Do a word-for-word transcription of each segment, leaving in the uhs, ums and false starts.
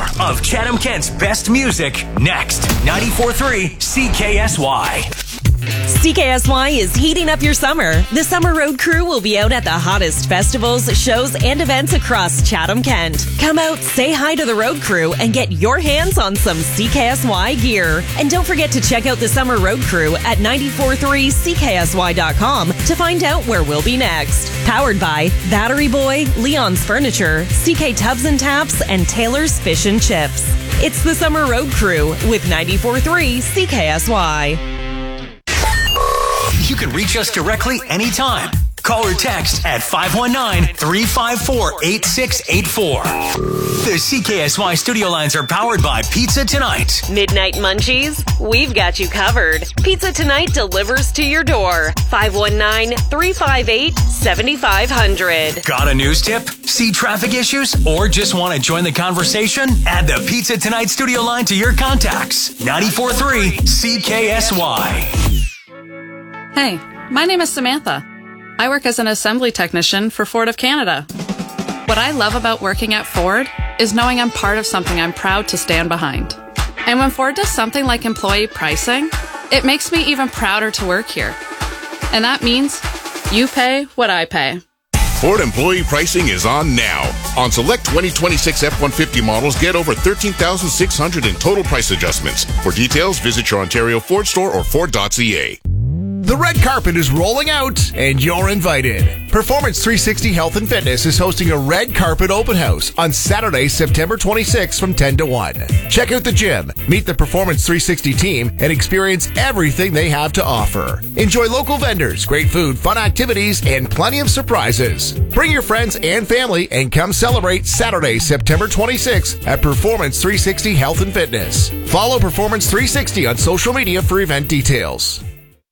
more of Chatham-Kent's best music next. ninety-four point three C K S Y. C K S Y is heating up your summer. The Summer Road Crew will be out at the hottest festivals, shows, and events across Chatham-Kent. Come out, say hi to the Road Crew, and get your hands on some C K S Y gear. And don't forget to check out the Summer Road Crew at ninety-four point three C K S Y dot com to find out where we'll be next. Powered by Battery Boy, Leon's Furniture, C K Tubs and Taps, and Taylor's Fish and Chips. It's the Summer Road Crew with ninety-four point three C K S Y. You can reach us directly anytime. Call or text at five one nine, three five four, eight six eight four. The C K S Y studio lines are powered by Pizza Tonight. Midnight Munchies, we've got you covered. Pizza Tonight delivers to your door. five one nine, three five eight, seven five zero zero. Got a news tip? See traffic issues? Or just want to join the conversation? Add the Pizza Tonight studio line to your contacts. ninety-four point three C K S Y. Hey, my name is Samantha. I work as an assembly technician for Ford of Canada. What I love about working at Ford is knowing I'm part of something I'm proud to stand behind. And when Ford does something like employee pricing, it makes me even prouder to work here. And that means you pay what I pay. Ford employee pricing is on now. On select twenty twenty-six F one fifty models, get over thirteen thousand six hundred in total price adjustments. For details, visit your Ontario Ford store or Ford dot C A. The red carpet is rolling out, and you're invited. Performance three sixty Health and Fitness is hosting a red carpet open house on Saturday, September twenty-sixth from ten to one. Check out the gym, meet the Performance three sixty team, and experience everything they have to offer. Enjoy local vendors, great food, fun activities, and plenty of surprises. Bring your friends and family and come celebrate Saturday, September twenty-sixth at Performance three sixty Health and Fitness. Follow Performance three sixty on social media for event details.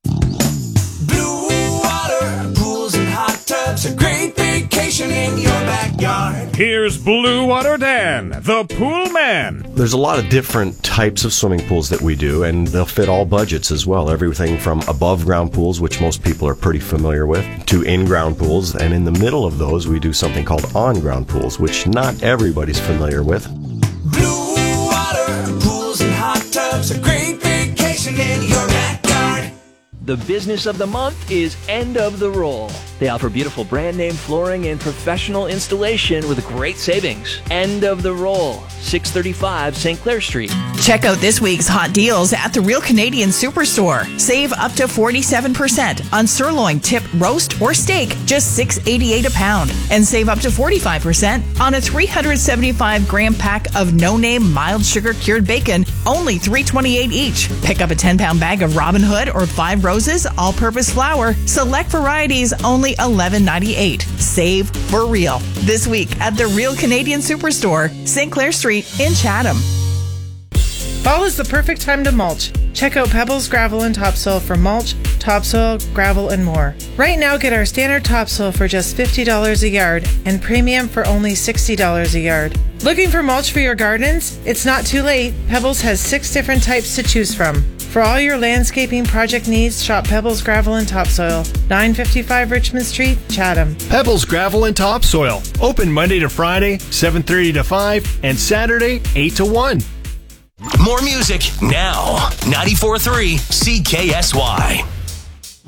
A great vacation in your backyard. Here's Blue Water Dan, the pool man. There's a lot of different types of swimming pools that we do, and they'll fit all budgets as well. Everything from above ground pools, which most people are pretty familiar with, to in-ground pools. And in the middle of those, we do something called on-ground pools, which not everybody's familiar with. Blue water, pools and hot tubs, a great vacation in your backyard. The business of the month is End of the Roll. They offer beautiful brand name flooring and professional installation with great savings. End of the Roll, six thirty-five Saint Clair Street. Check out this week's hot deals at the Real Canadian Superstore. Save up to forty-seven percent on sirloin, tip, roast, or steak, just six dollars and eighty-eight cents a pound. And save up to forty-five percent on a three hundred seventy-five gram pack of no-name mild sugar cured bacon, only three dollars and twenty-eight cents each. Pick up a ten pound bag of Robin Hood or Five Roses all-purpose flour. Select varieties, only eleven dollars and ninety-eight cents. Save for real. This week at the Real Canadian Superstore, Saint Clair Street in Chatham. Fall is the perfect time to mulch. Check out Pebbles Gravel and Topsoil for mulch, topsoil, gravel, and more. Right now, get our standard topsoil for just fifty dollars a yard and premium for only sixty dollars a yard. Looking for mulch for your gardens? It's not too late. Pebbles has six different types to choose from. For all your landscaping project needs, shop Pebbles Gravel and Topsoil, nine fifty-five Richmond Street, Chatham. Pebbles Gravel and Topsoil, open Monday to Friday, seven thirty to five, and Saturday, eight to one. More music now. ninety-four point three C K S Y.